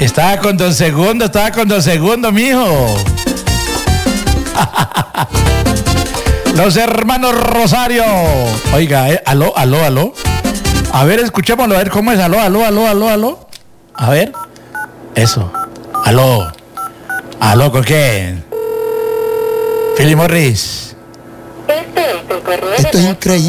Estaba con don Segundo, mijo. Los hermanos Rosario. Oiga, aló. A ver, escuchémoslo, a ver cómo es. Aló. A ver. Eso. Aló, ¿con quién? Philip Morris. Esto es increíble.